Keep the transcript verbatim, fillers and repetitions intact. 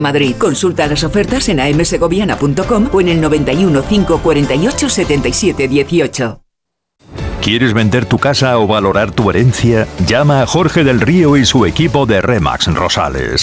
Madrid. Consulta las ofertas en a m segoviana punto com o en el noventa y uno, cinco cuarenta y ocho, setenta y siete dieciocho. ¿Quieres vender tu casa o valorar tu herencia? Llama a Jorge del Río y su equipo de Remax Rosales.